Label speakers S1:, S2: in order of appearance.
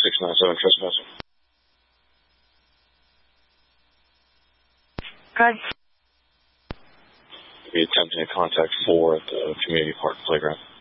S1: 697 trespassing.
S2: Good.
S1: Be attempting to contact 4 at the community park playground.